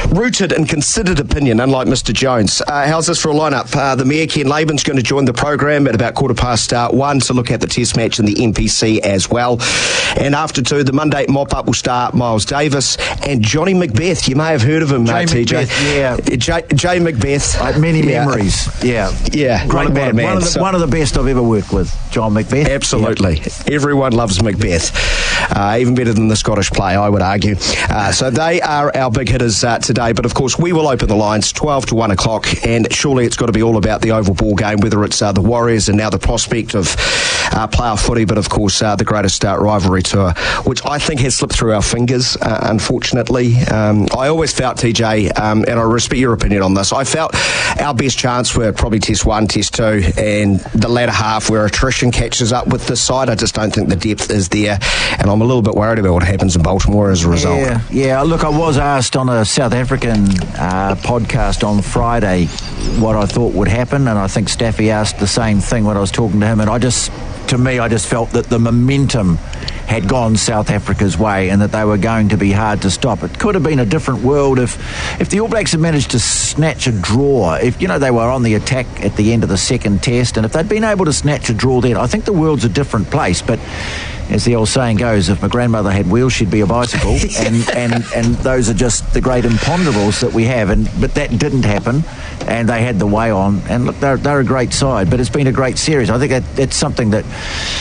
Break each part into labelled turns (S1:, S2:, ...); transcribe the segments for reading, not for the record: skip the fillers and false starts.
S1: rooted and considered opinion, unlike Mr. Jones. How's this for a lineup? The Mayor, Ken Laban's going to join the program at about 1:15 to look at the Test match in the NPC as well. And after 2, the Monday mop-up will start Miles Davis and Johnny Macbeth. You may have heard of him, TJ.
S2: Macbeth,
S1: Jay Macbeth.
S2: Many memories. Yeah. Great man. One of the best I've ever worked with, John Macbeth.
S1: Absolutely. Yeah. Everyone loves Macbeth. Even better than the Scottish play, I would argue. So they are our big hitters today. But, of course, we will open the lines 12 to 1 o'clock. And surely it's got to be all about the Oval Ball game, whether it's the Warriors and now the prospect of playoff footy, but, of course, the greatest rivalry tour, which I think has slipped through our fingers, unfortunately. I always felt, TJ, and I respect your opinion on this, I felt our best chance were probably Test 1, Test 2, and the latter half where attrition catches up with this side. I just don't think the depth is there, and I'm a little bit worried about what happens in Baltimore as a result.
S2: Yeah. Look, I was asked on a South African podcast on Friday what I thought would happen, and I think Staffy asked the same thing when I was talking to him, and I just felt that the momentum had gone South Africa's way and that they were going to be hard to stop. It could have been a different world if the All Blacks had managed to snatch a draw. If, they were on the attack at the end of the second test, and if they'd been able to snatch a draw then, I think the world's a different place. But as the old saying goes, if my grandmother had wheels, she'd be a bicycle. and those are just the great imponderables that we have. But that didn't happen, and they had the way on. And look, they're a great side, but it's been a great series. I think it's something that,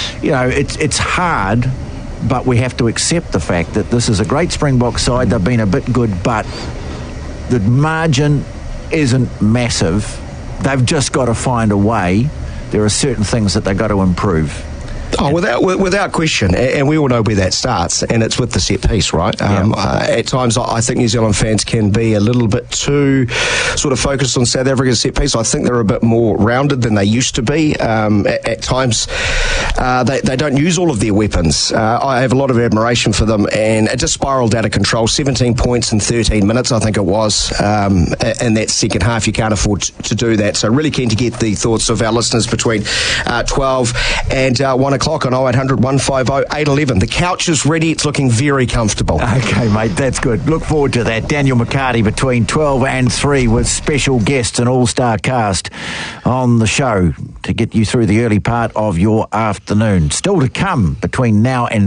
S2: it's hard, but we have to accept the fact that this is a great Springbok side. They've been a bit good, but the margin isn't massive. They've just got to find a way. There are certain things that they've got to improve.
S1: Oh, without question, and we all know where that starts, and it's with the set piece, right? At times, I think New Zealand fans can be a little bit too sort of focused on South Africa's set piece. I think they're a bit more rounded than they used to be. At times, they don't use all of their weapons. I have a lot of admiration for them, and it just spiralled out of control. 17 points in 13 minutes, I think it was, in that second half. You can't afford to do that. So really keen to get the thoughts of our listeners between 12 and 1 o'clock on 0800 150 811. The couch is ready. It's looking very comfortable.
S2: Okay, mate, that's good. Look forward to that. Daniel McCarty between 12 and 3 with special guests and all-star cast on the show to get you through the early part of your afternoon. Still to come between now and